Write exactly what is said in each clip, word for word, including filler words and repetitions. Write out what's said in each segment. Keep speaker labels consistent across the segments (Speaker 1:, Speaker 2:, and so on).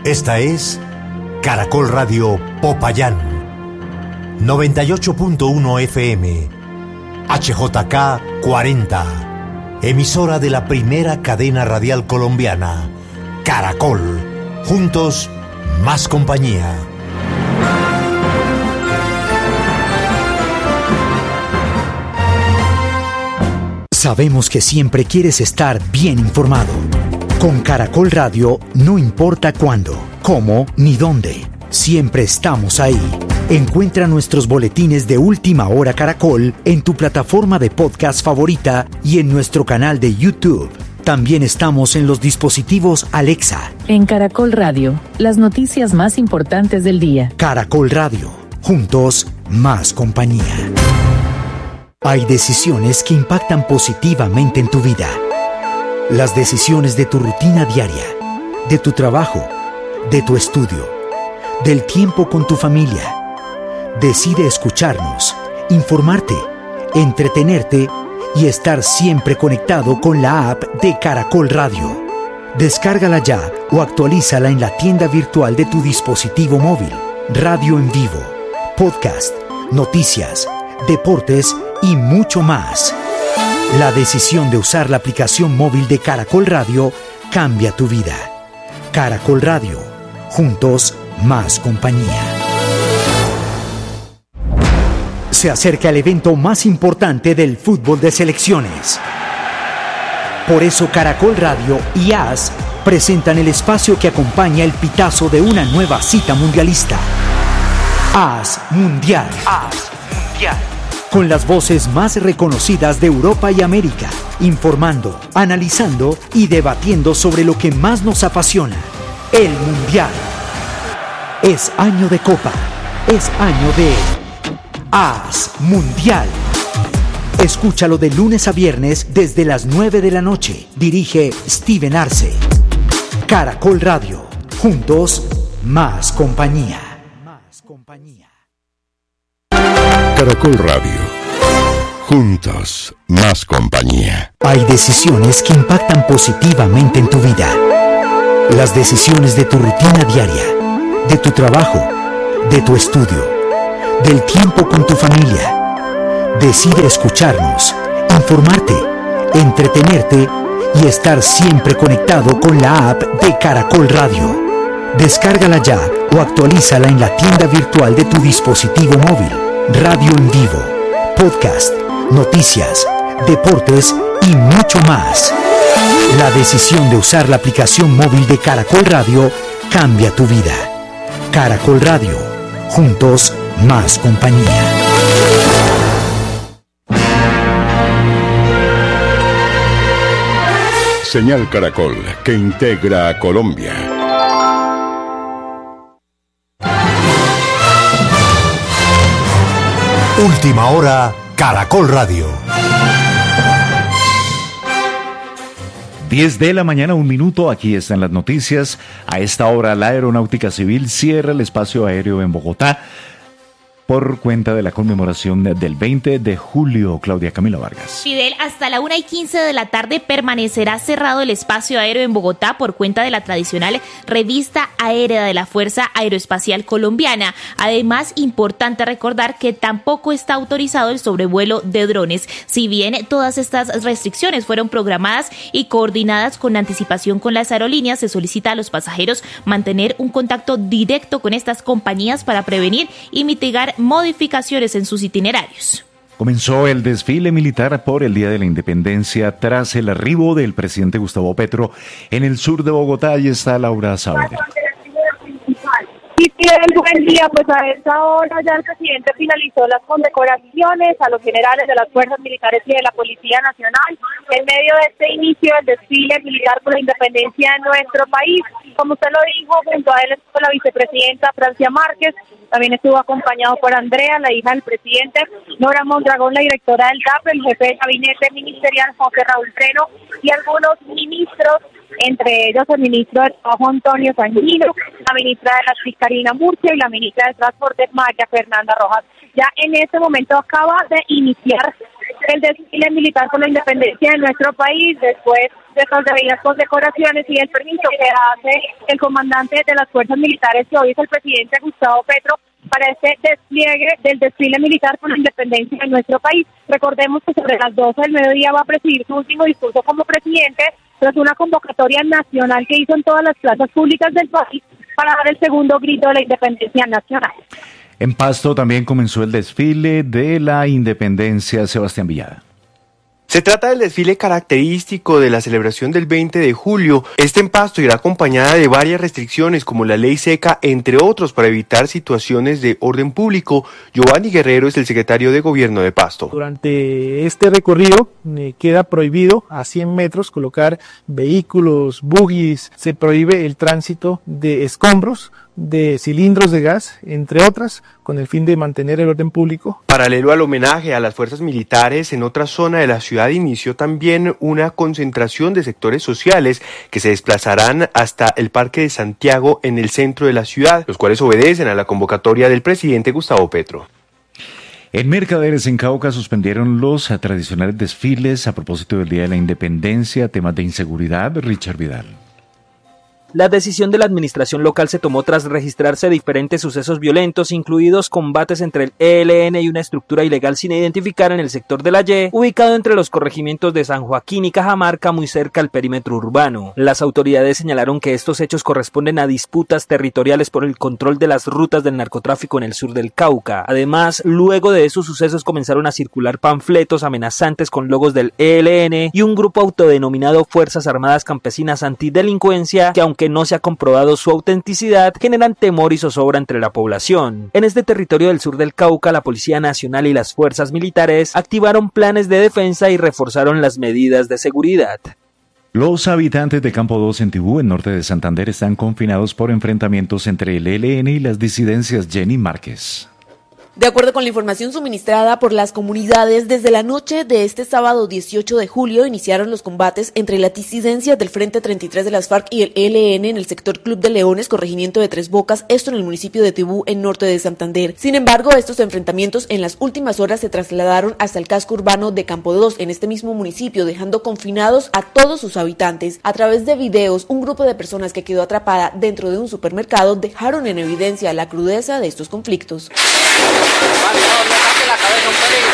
Speaker 1: Esta es Caracol Radio Popayán, noventa y ocho punto uno F M, H J K cuarenta, emisora de la primera cadena radial colombiana, Caracol. Juntos, más compañía.
Speaker 2: Sabemos que siempre quieres estar bien informado. Con Caracol Radio, no importa cuándo, cómo ni dónde, siempre estamos ahí. Encuentra nuestros boletines de Última Hora Caracol en tu plataforma de podcast favorita y en nuestro canal de YouTube. También estamos en los dispositivos Alexa.
Speaker 3: En Caracol Radio, las noticias más importantes del día.
Speaker 2: Caracol Radio, juntos, más compañía. Hay decisiones que impactan positivamente en tu vida. Las decisiones de tu rutina diaria, de tu trabajo, de tu estudio, del tiempo con tu familia. Decide escucharnos, informarte, entretenerte y estar siempre conectado con la app de Caracol Radio. Descárgala ya o actualízala en la tienda virtual de tu dispositivo móvil. Radio en vivo, podcast, noticias, deportes y mucho más. La decisión de usar la aplicación móvil de Caracol Radio cambia tu vida. Caracol Radio, juntos, más compañía. Se acerca el evento más importante del fútbol de selecciones. Por eso Caracol Radio y A S presentan el espacio que acompaña el pitazo de una nueva cita mundialista. A S Mundial. A S Mundial. Con las voces más reconocidas de Europa y América, informando, analizando y debatiendo sobre lo que más nos apasiona, el Mundial. Es año de Copa, es año de A S Mundial. Escúchalo de lunes a viernes desde las nueve de la noche. Dirige Steven Arce. Caracol Radio, juntos, más compañía. Más compañía.
Speaker 4: Caracol Radio. Juntos, más compañía.
Speaker 2: Hay decisiones que impactan positivamente en tu vida. Las decisiones de tu rutina diaria, de tu trabajo, de tu estudio, del tiempo con tu familia. Decide escucharnos, informarte, entretenerte y estar siempre conectado con la app de Caracol Radio. Descárgala ya o actualízala en la tienda virtual de tu dispositivo móvil. Radio en vivo, podcast, noticias, deportes y mucho más. La decisión de usar la aplicación móvil de Caracol Radio cambia tu vida. Caracol Radio, juntos, más compañía.
Speaker 4: Señal Caracol, que integra a Colombia.
Speaker 1: Última Hora, Caracol Radio.
Speaker 5: diez de la mañana, un minuto, aquí están las noticias. A esta hora la Aeronáutica Civil cierra el espacio aéreo en Bogotá por cuenta de la conmemoración del veinte de julio. Claudia Camila Vargas.
Speaker 6: Fidel, hasta la una y quince de la tarde permanecerá cerrado el espacio aéreo en Bogotá por cuenta de la tradicional revista aérea de la Fuerza Aeroespacial Colombiana. Además, importante recordar que tampoco está autorizado el sobrevuelo de drones. Si bien todas estas restricciones fueron programadas y coordinadas con anticipación con las aerolíneas, se solicita a los pasajeros mantener un contacto directo con estas compañías para prevenir y mitigar modificaciones en sus itinerarios.
Speaker 5: Comenzó el desfile militar por el Día de la Independencia tras el arribo del presidente Gustavo Petro en el sur de Bogotá. Ahí está Laura Saavedra.
Speaker 7: Y Fidel, buen día, pues a esta hora ya el presidente finalizó las condecoraciones a los generales de las fuerzas militares y de la Policía Nacional en medio de este inicio del desfile militar por la independencia de nuestro país. Como usted lo dijo, junto a él estuvo la vicepresidenta Francia Márquez, también estuvo acompañado por Andrea, la hija del presidente, Nora Mondragón, la directora del D A P, el jefe de gabinete ministerial José Raúl Treno y algunos ministros, entre ellos el ministro de Trabajo Antonio Sanguino, la ministra de la Fiscalía Karina Murcia y la ministra de Transporte María Fernanda Rojas. Ya en este momento acaba de iniciar el desfile militar por la independencia de nuestro país, después de estas debidas condecoraciones y el permiso que hace el comandante de las fuerzas militares, que hoy es el presidente Gustavo Petro, para este despliegue del desfile militar por la independencia de nuestro país. Recordemos que sobre las doce del mediodía va a presidir su último discurso como presidente, tras una convocatoria nacional que hizo en todas las plazas públicas del país para dar el segundo grito de la independencia nacional.
Speaker 5: En Pasto también comenzó el desfile de la independencia. Sebastián Villada.
Speaker 8: Se trata del desfile característico de la celebración del veinte de julio. Este en Pasto irá acompañada de varias restricciones como la ley seca, entre otros, para evitar situaciones de orden público. Giovanni Guerrero es el secretario de Gobierno de Pasto.
Speaker 9: Durante este recorrido eh, queda prohibido a cien metros colocar vehículos, buggies, se prohíbe el tránsito de escombros, de cilindros de gas, entre otras, con el fin de mantener el orden público.
Speaker 8: Paralelo al homenaje a las fuerzas militares, en otra zona de la ciudad inició también una concentración de sectores sociales que se desplazarán hasta el Parque de Santiago en el centro de la ciudad, los cuales obedecen a la convocatoria del presidente Gustavo Petro.
Speaker 5: En Mercaderes, en Cauca, suspendieron los tradicionales desfiles a propósito del Día de la Independencia, temas de inseguridad. Richard Vidal.
Speaker 10: La decisión de la administración local se tomó tras registrarse diferentes sucesos violentos, incluidos combates entre el E L N y una estructura ilegal sin identificar en el sector de la Y, ubicado entre los corregimientos de San Joaquín y Cajamarca, muy cerca al perímetro urbano. Las autoridades señalaron que estos hechos corresponden a disputas territoriales por el control de las rutas del narcotráfico en el sur del Cauca. Además, luego de esos sucesos comenzaron a circular panfletos amenazantes con logos del E L N y un grupo autodenominado Fuerzas Armadas Campesinas Antidelincuencia, que aunque que no se ha comprobado su autenticidad, generan temor y zozobra entre la población. En este territorio del sur del Cauca, la Policía Nacional y las fuerzas militares activaron planes de defensa y reforzaron las medidas de seguridad.
Speaker 5: Los habitantes de Campo dos en Tibú, en norte de Santander, están confinados por enfrentamientos entre el E L N y las disidencias. Jenny Márquez.
Speaker 11: De acuerdo con la información suministrada por las comunidades, desde la noche de este sábado dieciocho de julio iniciaron los combates entre la disidencia del Frente treinta y tres de las FARC y el E L N en el sector Club de Leones, corregimiento de Tres Bocas, esto en el municipio de Tibú, en norte de Santander. Sin embargo, estos enfrentamientos en las últimas horas se trasladaron hasta el casco urbano de Campo dos, en este mismo municipio, dejando confinados a todos sus habitantes. A través de videos, un grupo de personas que quedó atrapada dentro de un supermercado dejaron en evidencia la crudeza de estos conflictos.
Speaker 12: Vale, no, no saque la cabeza, un peligro.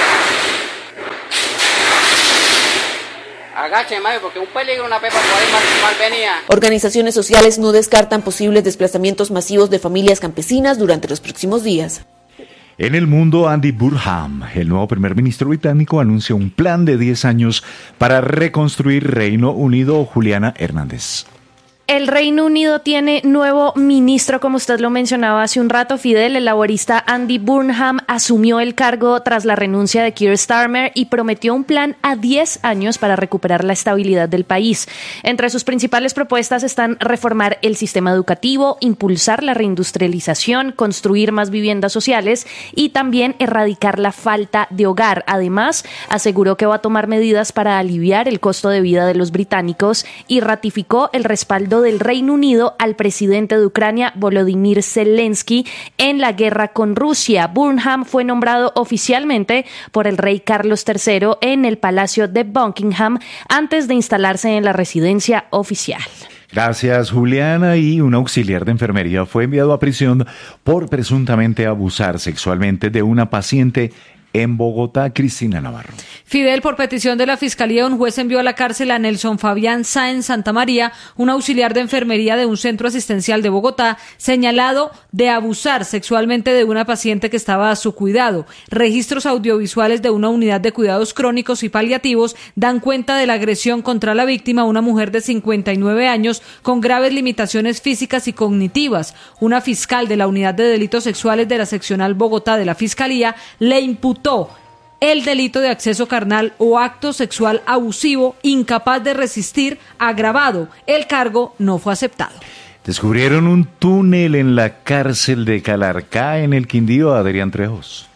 Speaker 12: Agache, Mayo, porque un peligro, una pepa por ahí mal, mal venía.
Speaker 11: Organizaciones sociales no descartan posibles desplazamientos masivos de familias campesinas durante los próximos días.
Speaker 5: En el mundo, Andy Burnham, el nuevo primer ministro británico, anuncia un plan de diez años para reconstruir Reino Unido. Juliana Hernández.
Speaker 13: El Reino Unido tiene nuevo ministro, como usted lo mencionaba hace un rato, Fidel. El laborista Andy Burnham asumió el cargo tras la renuncia de Keir Starmer y prometió un plan a diez años para recuperar la estabilidad del país. Entre sus principales propuestas están reformar el sistema educativo, impulsar la reindustrialización, construir más viviendas sociales y también erradicar la falta de hogar. Además, aseguró que va a tomar medidas para aliviar el costo de vida de los británicos y ratificó el respaldo del Reino Unido al presidente de Ucrania, Volodymyr Zelensky, en la guerra con Rusia. Burnham fue nombrado oficialmente por el rey Carlos tercero en el Palacio de Buckingham antes de instalarse en la residencia oficial.
Speaker 5: Gracias, Juliana. Y un auxiliar de enfermería fue enviado a prisión por presuntamente abusar sexualmente de una paciente en Bogotá. Cristina Navarro.
Speaker 14: Fidel, por petición de la Fiscalía, un juez envió a la cárcel a Nelson Fabián Sáenz Santamaría, un auxiliar de enfermería de un centro asistencial de Bogotá, señalado de abusar sexualmente de una paciente que estaba a su cuidado. Registros audiovisuales de una unidad de cuidados crónicos y paliativos dan cuenta de la agresión contra la víctima, una mujer de cincuenta y nueve años con graves limitaciones físicas y cognitivas. Una fiscal de la Unidad de Delitos Sexuales de la Seccional Bogotá de la Fiscalía le imputó el delito de acceso carnal o acto sexual abusivo incapaz de resistir agravado. El cargo no fue aceptado.
Speaker 5: Descubrieron un túnel en la cárcel de Calarcá, en el Quindío. Adrián Trejos.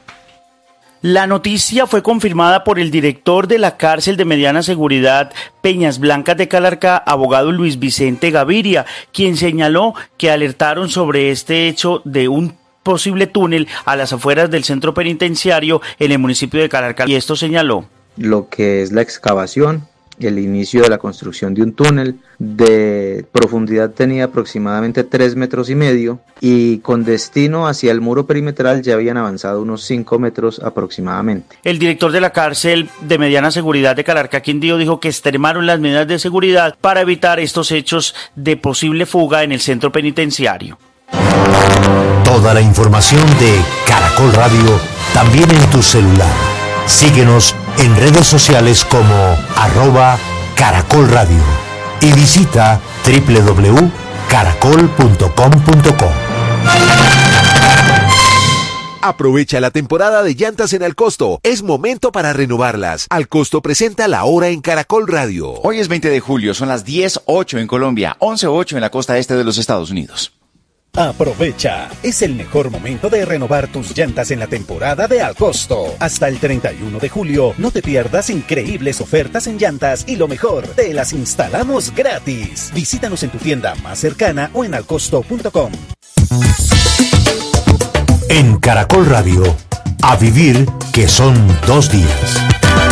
Speaker 15: La noticia fue confirmada por el director de la cárcel de mediana seguridad Peñas Blancas de Calarcá, abogado Luis Vicente Gaviria, quien señaló que alertaron sobre este hecho de un posible túnel a las afueras del centro penitenciario en el municipio de Calarcá, y esto señaló.
Speaker 16: lo que es la excavación, el inicio de la construcción de un túnel. De profundidad tenía aproximadamente tres metros y medio y con destino hacia el muro perimetral ya habían avanzado unos cinco metros aproximadamente.
Speaker 15: El director de la cárcel de mediana seguridad de Calarcá, Quindío, dijo que extremaron las medidas de seguridad para evitar estos hechos de posible fuga en el centro penitenciario.
Speaker 1: Toda la información de Caracol Radio también en tu celular. Síguenos en redes sociales como arroba Caracol Radio y visita doble u doble u doble u punto caracol punto com punto co.
Speaker 17: Aprovecha la temporada de llantas en Alcosto. Es momento para renovarlas. Alcosto presenta La Hora en Caracol Radio.
Speaker 18: Hoy es veinte de julio, son las diez ocho en Colombia, once ocho en la costa este de los Estados Unidos.
Speaker 19: Aprovecha, es el mejor momento de renovar tus llantas en la temporada de Alcosto. Hasta el treinta y uno de julio, no te pierdas increíbles ofertas en llantas y lo mejor, te las instalamos gratis. Visítanos en tu tienda más cercana o en alcosto punto com.
Speaker 1: En Caracol Radio, a vivir que son dos días.